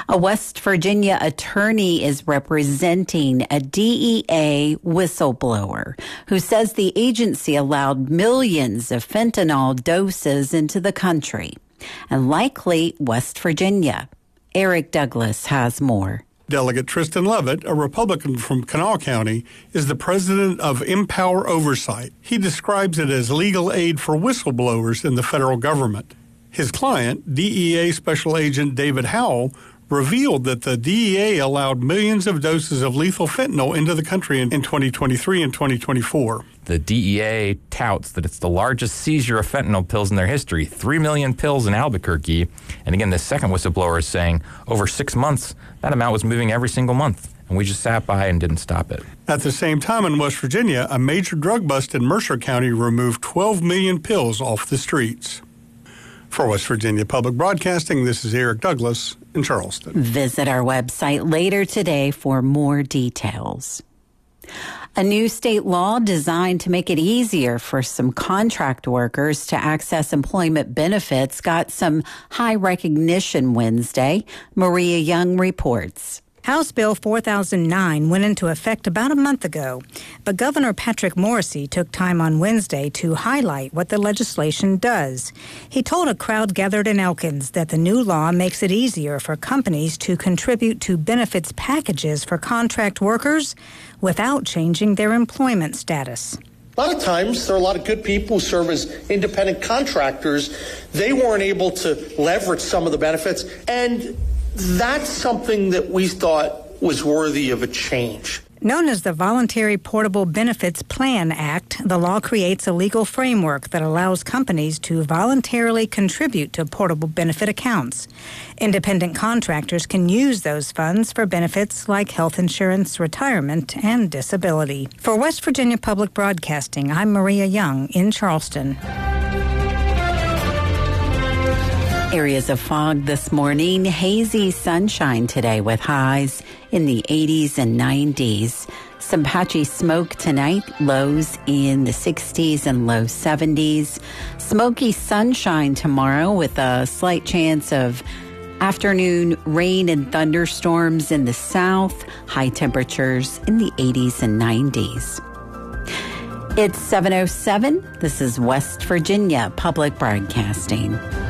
A West Virginia attorney is representing a DEA whistleblower who says the agency allowed millions of fentanyl doses into the country, and likely West Virginia. Eric Douglas has more. Delegate Tristan Levitt, a Republican from Kanawha County, is the president of Empower Oversight. He describes it as legal aid for whistleblowers in the federal government. His client, DEA Special Agent David Howell, revealed that the DEA allowed millions of doses of lethal fentanyl into the country in 2023 and 2024. The DEA touts that it's the largest seizure of fentanyl pills in their history, 3 million pills in Albuquerque. And again, the second whistleblower is saying over 6 months, that amount was moving every single month. And we just sat by and didn't stop it. At the same time in West Virginia, a major drug bust in Mercer County removed 12 million pills off the streets. For West Virginia Public Broadcasting, this is Eric Douglas in Charleston. Visit our website later today for more details. A new state law designed to make it easier for some contract workers to access employment benefits got some high recognition Wednesday. Maria Young reports. House Bill 4009 went into effect about a month ago, but Governor Patrick Morrisey took time on Wednesday to highlight what the legislation does. He told a crowd gathered in Elkins that the new law makes it easier for companies to contribute to benefits packages for contract workers without changing their employment status. A lot of times, there are a lot of good people who serve as independent contractors. They weren't able to leverage some of the benefits, and that's something that we thought was worthy of a change. Known as the Voluntary Portable Benefits Plan Act, the law creates a legal framework that allows companies to voluntarily contribute to portable benefit accounts. Independent contractors can use those funds for benefits like health insurance, retirement, and disability. For West Virginia Public Broadcasting, I'm Maria Young in Charleston. Areas of fog this morning, hazy sunshine today with highs in the 80s and 90s. Some patchy smoke tonight, lows in the 60s and low 70s. Smoky sunshine tomorrow with a slight chance of afternoon rain and thunderstorms in the south. High temperatures in the 80s and 90s. It's 7:07. This is West Virginia Public Broadcasting.